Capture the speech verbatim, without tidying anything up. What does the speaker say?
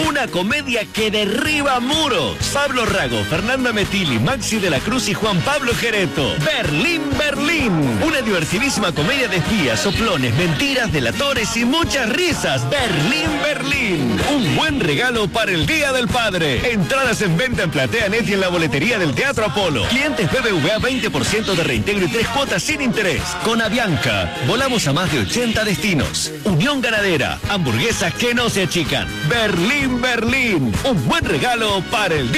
Una comedia que derriba muros. Pablo Rago, Fernanda Metilli, Maxi de la Cruz y Juan Pablo Gereto. Berlín, Berlín. Una divertidísima comedia de espías, soplones, mentiras, delatores y muchas risas. Berlín, Berlín. Un buen regalo para el Día del Padre. Entradas en venta en PlateaNet y en la boletería del Teatro Apolo. Clientes B B V A veinte por ciento de reintegro y tres cuotas sin interés. Con Avianca, volamos a más de ochenta destinos. Unión Ganadera, hamburguesas que no se achican. Berlín, Berlín. Un buen regalo para el día.